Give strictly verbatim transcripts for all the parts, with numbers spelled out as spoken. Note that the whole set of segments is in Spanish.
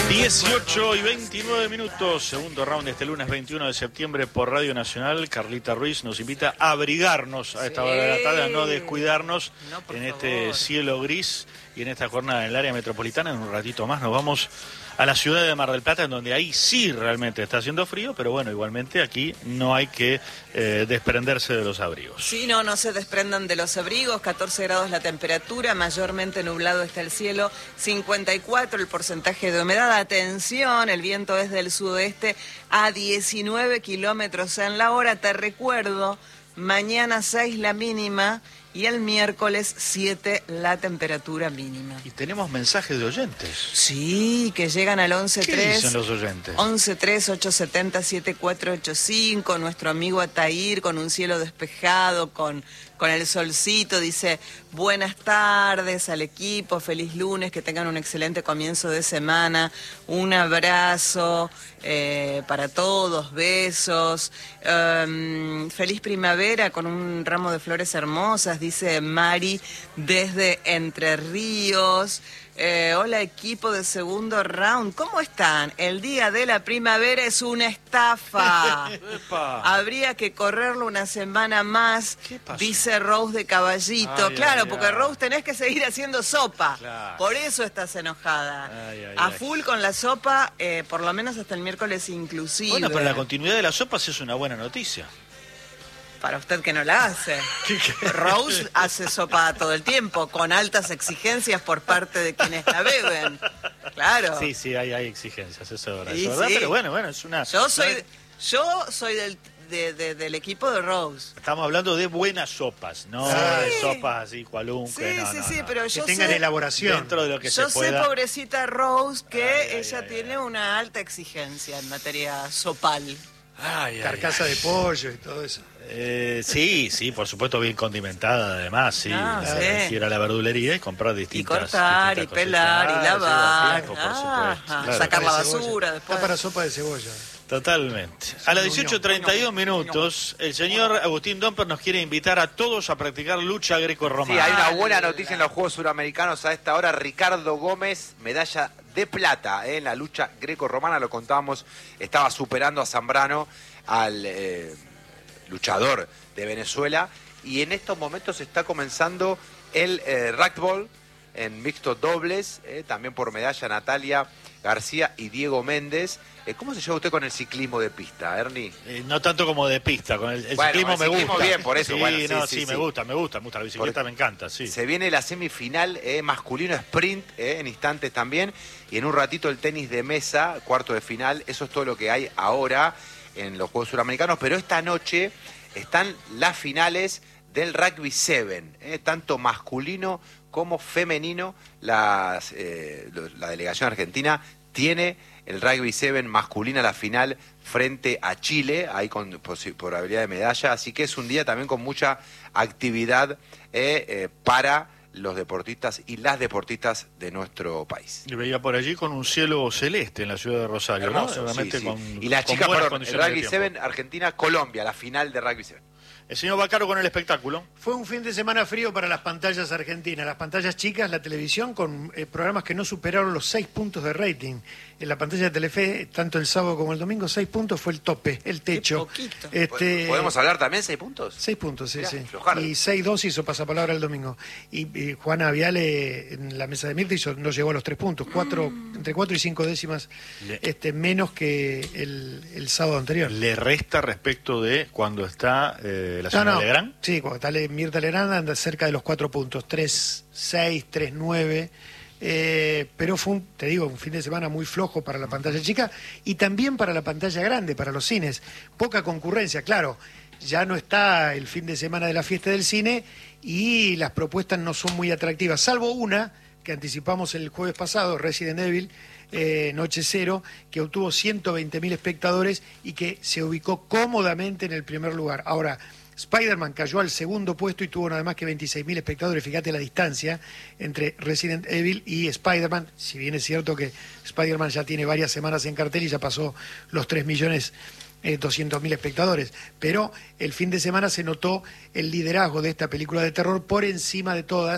dieciocho y veintinueve minutos, segundo round de este lunes veintiuno de septiembre por Radio Nacional. Carlita Ruiz nos invita a abrigarnos a esta Sí. hora de la tarde, a no descuidarnos No, por en favor. este cielo gris y en esta jornada en el área metropolitana. En un ratito más nos vamos a la ciudad de Mar del Plata, en donde ahí sí realmente está haciendo frío, pero bueno, igualmente aquí no hay que eh, desprenderse de los abrigos. Sí, no, no se desprendan de los abrigos, catorce grados la temperatura, mayormente nublado está el cielo, cincuenta y cuatro el porcentaje de humedad. Atención, el viento es del sudoeste a diecinueve kilómetros en la hora. Te recuerdo, mañana seis la mínima y el miércoles siete la temperatura mínima. Y tenemos mensajes de oyentes. Sí, que llegan al once ¿Qué tres. dicen los oyentes? once tres ocho siete cero siete cuatro ocho cinco, nuestro amigo Atair con un cielo despejado, con, con el solcito, dice buenas tardes al equipo, feliz lunes, que tengan un excelente comienzo de semana, un abrazo eh, para todos, besos, um, feliz primavera con un ramo de flores hermosas, dice Mari desde Entre Ríos. Eh, hola equipo de segundo round, ¿cómo están? El día de la primavera es una estafa. Epa. Habría que correrlo una semana más, ¿Qué pasó? dice Rose de Caballito. Ay, claro, ay, porque ay. Rose tenés que seguir haciendo sopa. Claro. Por eso estás enojada. Ay, ay, A ay. full con la sopa, eh, por lo menos hasta el miércoles inclusive. Bueno, pero la continuidad de las sopas es una buena noticia. Para usted que no la hace. ¿Qué, qué? Rose hace sopa todo el tiempo, con altas exigencias por parte de quienes la beben. Claro. Sí, sí, hay, hay exigencias, eso es verdad. Sí, eso es verdad, sí. pero bueno, bueno, es una... Yo soy, yo soy del, de- de- del equipo de Rose. Estamos hablando de buenas sopas, no Sí. de sopas así, cualunque, Sí, no, sí, no, sí, no. pero Que yo tengan sé, elaboración. Dentro de lo que yo se sé, pueda. pobrecita Rose, que Ay, ay, ella ay, tiene ay. una alta exigencia en materia sopal. Ay, ay, Carcasa ay. de pollo y todo eso. Eh, sí, sí, por supuesto bien condimentada además, sí. Ah, Eh, sí. Ir a la verdulería y comprar Y distintas cortar, y distintas cosas. pelar, y Ah, lleva lavar, tiempo, por ah, supuesto, ah, claro. sacar la Sopa de cebolla. basura después. Está para sopa de cebolla. Totalmente. A las dieciocho treinta y dos minutos, el señor Agustín Domper nos quiere invitar a todos a practicar lucha Sí, greco-romana. hay una buena noticia en los Juegos Suramericanos a esta hora. Ricardo Gómez, medalla de plata eh, en la lucha greco-romana, lo contábamos, estaba superando a Zambrano, al eh, luchador de Venezuela, y en estos momentos está comenzando el eh, racquetball en mixto dobles, eh, también por medalla Natalia García y Diego Méndez. Eh, ¿Cómo se lleva usted con el ciclismo de pista, Ernie? Eh, no tanto como de pista, con el, el Bueno, ciclismo el me ciclismo gusta. bien, por eso, Sí, bueno, sí, no, sí, sí, sí. me gusta, me gusta, me gusta, la bicicleta Porque me encanta, sí. Se viene la semifinal eh, masculino sprint eh, en instantes también, y en un ratito el tenis de mesa, cuarto de final. Eso es todo lo que hay ahora en los Juegos Suramericanos, pero esta noche están las finales del rugby siete, eh, tanto masculino como femenino. Las, eh, lo- la delegación argentina tiene el rugby siete masculina la final frente a Chile, ahí con posi- probabilidad de medalla, así que es un día también con mucha actividad eh, eh, para los deportistas y las deportistas de nuestro país. Y veía por allí con un cielo celeste en la ciudad de Rosario, Hermoso, ¿no? sí, Realmente sí. con- Y la con chica, buenas perdón, el condiciones de rugby tiempo. siete, Argentina-Colombia, la final de rugby siete. El señor Bacaro con el espectáculo. Fue un fin de semana frío para las pantallas argentinas, las pantallas chicas, la televisión, con eh, programas que no superaron los seis puntos de rating. En la pantalla de Telefe, tanto el sábado como el domingo, seis puntos fue el tope, el techo. poquito. Este, ¿Podemos hablar también seis puntos? Seis puntos, sí, Mirá, sí. flojardo. Y seis dos hizo pasapalabra el domingo. Y, y Juana Viale en la mesa de Mirta hizo, no llegó a los tres puntos, cuatro, entre cuatro y cinco décimas Le- este, menos que el, el sábado anterior. Le resta respecto de cuando está eh, la No, señora no. Legrand. Sí, cuando está Le- Mirta Legrand anda cerca de los cuatro puntos, tres seis, tres nueve. Eh, pero fue, un, te digo, un fin de semana muy flojo para la pantalla chica y también para la pantalla grande, para los cines. Poca concurrencia, claro. Ya no está el fin de semana de la fiesta del cine y las propuestas no son muy atractivas, salvo una que anticipamos el jueves pasado, Resident Evil, eh, Noche Cero, que obtuvo ciento veinte mil espectadores y que se ubicó cómodamente en el primer lugar. Ahora, Spider-Man cayó al segundo puesto y tuvo nada más que veintiséis mil espectadores. Fíjate la distancia entre Resident Evil y Spider-Man. Si bien es cierto que Spider-Man ya tiene varias semanas en cartel y ya pasó los tres millones doscientos mil espectadores. Pero el fin de semana se notó el liderazgo de esta película de terror por encima de todas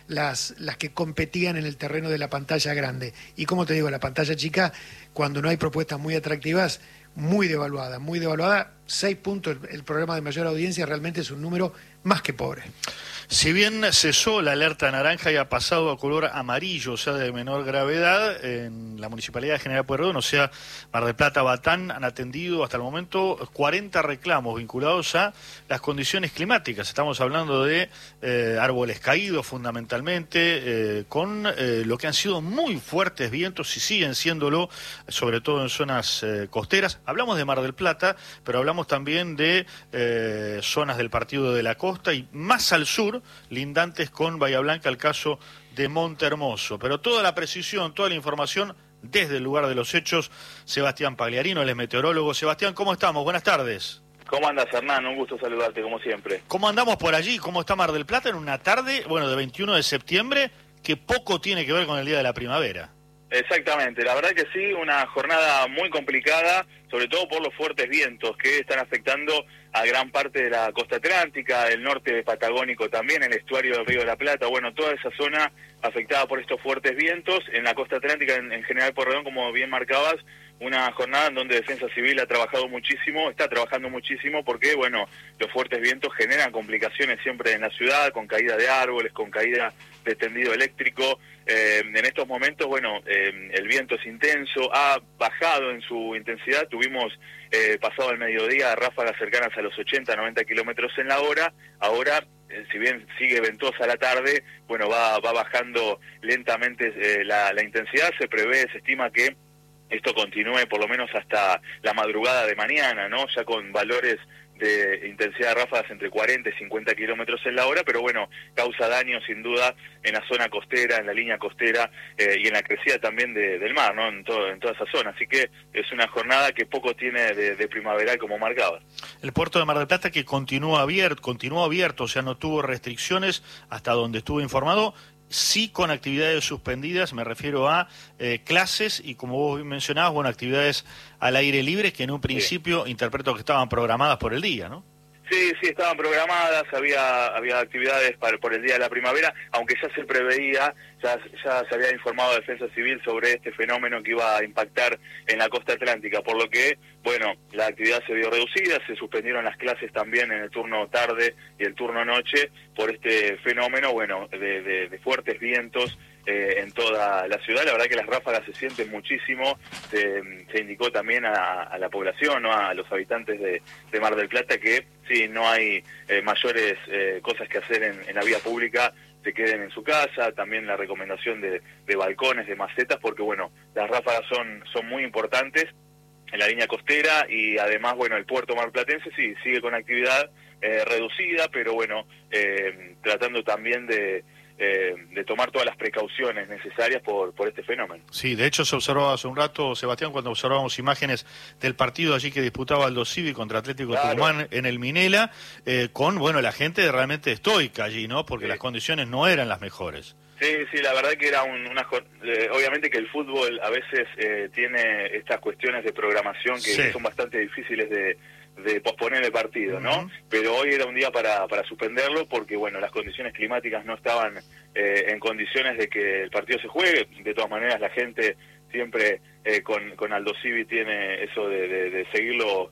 las, las que competían en el terreno de la pantalla grande. Y como te digo, la pantalla chica, cuando no hay propuestas muy atractivas, muy devaluada, muy devaluada. Seis puntos, el, el programa de mayor audiencia realmente es un número más que pobre. Si bien cesó la alerta naranja y ha pasado a color amarillo, o sea, de menor gravedad, en la Municipalidad de General Pueyrredón, o sea, Mar del Plata, Batán, han atendido hasta el momento cuarenta reclamos vinculados a las condiciones climáticas. Estamos hablando de eh, árboles caídos fundamentalmente, eh, con eh, lo que han sido muy fuertes vientos y siguen siéndolo, sobre todo en zonas eh, costeras. Hablamos de Mar del Plata, pero hablamos también de eh, zonas del Partido de la Costa y más al sur, lindantes con Bahía Blanca, el caso de Monte Hermoso. Pero toda la precisión, toda la información desde el lugar de los hechos, Sebastián Pagliarino, él es meteorólogo. Sebastián, ¿cómo estamos? Buenas tardes. ¿Cómo andas, Hernán? Un gusto saludarte, como siempre. ¿Cómo andamos por allí? ¿Cómo está Mar del Plata en una tarde, bueno, de veintiuno de septiembre, que poco tiene que ver con el Día de la Primavera? Exactamente, la verdad que sí, una jornada muy complicada, sobre todo por los fuertes vientos que están afectando a gran parte de la costa atlántica, el norte patagónico también, el estuario del Río de la Plata, bueno, toda esa zona afectada por estos fuertes vientos. En la costa atlántica, en, en General Pueyrredón, como bien marcabas, una jornada en donde Defensa Civil ha trabajado muchísimo, está trabajando muchísimo porque, bueno, los fuertes vientos generan complicaciones siempre en la ciudad, con caída de árboles, con caída de tendido eléctrico. Eh, en estos momentos, bueno, eh, el viento es intenso, ha bajado en su intensidad, tuvimos eh, pasado el mediodía ráfagas cercanas a los ochenta, noventa kilómetros en la hora, ahora, eh, si bien sigue ventosa la tarde, bueno, va, va bajando lentamente eh, la, la intensidad, se prevé, se estima que esto continúe por lo menos hasta la madrugada de mañana, ¿no? Ya con valores de intensidad de ráfagas entre cuarenta y cincuenta kilómetros en la hora, pero bueno, causa daño sin duda en la zona costera, en la línea costera eh, y en la crecida también de, del mar, ¿no? En, todo, en toda esa zona. Así que es una jornada que poco tiene de, de primaveral, como marcaba. El puerto de Mar del Plata, que continúa abierto, continuó abierto, o sea, no tuvo restricciones hasta donde estuvo informado. Sí, con actividades suspendidas, me refiero a eh, clases y, como vos mencionabas, bueno, actividades al aire libre que en un principio sí. Interpreto que estaban programadas por el día, ¿no? Sí, sí, estaban programadas, había había actividades para, por el Día de la Primavera, aunque ya se preveía, ya, ya se había informado a Defensa Civil sobre este fenómeno que iba a impactar en la costa atlántica, por lo que, bueno, la actividad se vio reducida, se suspendieron las clases también en el turno tarde y el turno noche por este fenómeno, bueno, de, de, de fuertes vientos eh, en toda la ciudad. La verdad que las ráfagas se sienten muchísimo, se, se indicó también a, a la población, ¿no? A los habitantes de, de Mar del Plata que sí, no hay eh, mayores eh, cosas que hacer en, en la vía pública, se queden en su casa, también la recomendación de, de balcones, de macetas, porque bueno, las ráfagas son, son muy importantes en la línea costera y además, bueno, el puerto marplatense sí, sigue con actividad eh, reducida, pero bueno, eh, tratando también de... Eh, de tomar todas las precauciones necesarias por, por este fenómeno. Sí, de hecho se observó hace un rato, Sebastián, cuando observamos imágenes del partido allí que disputaba Aldo Civi contra Atlético claro. Tucumán en el Minela, eh, con, bueno, la gente realmente estoica allí, ¿no? Porque sí. Las condiciones no eran las mejores. Sí, sí, la verdad que era un, una... Eh, obviamente que el fútbol a veces eh, tiene estas cuestiones de programación que sí. son bastante difíciles de... de posponer el partido, ¿no? Uh-huh. Pero hoy era un día para, para suspenderlo porque, bueno, las condiciones climáticas no estaban eh, en condiciones de que el partido se juegue. De todas maneras, la gente siempre eh, con, con Aldo Civi tiene eso de, de, de seguirlo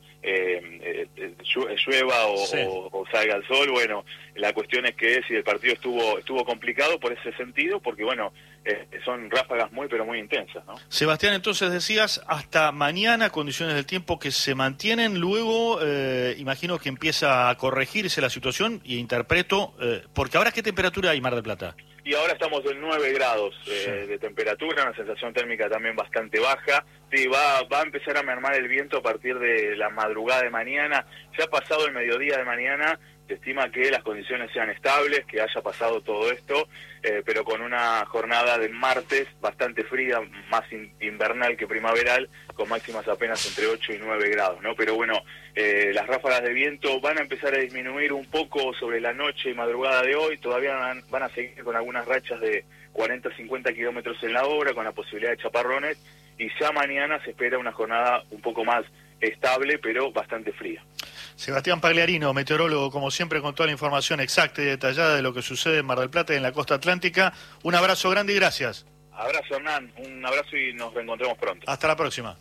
eh, eh, llueva o, sí. o, o salga el sol. Bueno, la cuestión es que si el partido estuvo estuvo complicado por ese sentido, porque, bueno, eh, son ráfagas muy, pero muy intensas, ¿no? Sebastián, entonces decías, hasta mañana condiciones del tiempo que se mantienen, luego eh, imagino que empieza a corregirse la situación y interpreto, eh, porque ahora ¿qué temperatura hay, Mar del Plata? Y ahora estamos en nueve grados eh, sí. de temperatura, una sensación térmica también bastante baja. Sí, va, va a empezar a mermar el viento a partir de la madrugada de mañana. Ya ha pasado el mediodía de mañana, se estima que las condiciones sean estables, que haya pasado todo esto, eh, pero con una jornada de martes bastante fría, más in, invernal que primaveral, con máximas apenas entre ocho y nueve grados, ¿no? Pero bueno, eh, las ráfagas de viento van a empezar a disminuir un poco sobre la noche y madrugada de hoy, todavía van, van a seguir con algunas rachas de cuarenta a cincuenta kilómetros en la hora, con la posibilidad de chaparrones, y ya mañana se espera una jornada un poco más estable, pero bastante fría. Sebastián Pagliarino, meteorólogo, como siempre, con toda la información exacta y detallada de lo que sucede en Mar del Plata y en la costa atlántica. Un abrazo grande y gracias. Abrazo, Hernán. Un abrazo y nos reencontramos pronto. Hasta la próxima.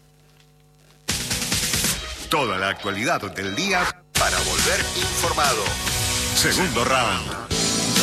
Toda la actualidad del día para volver informado. Segundo round.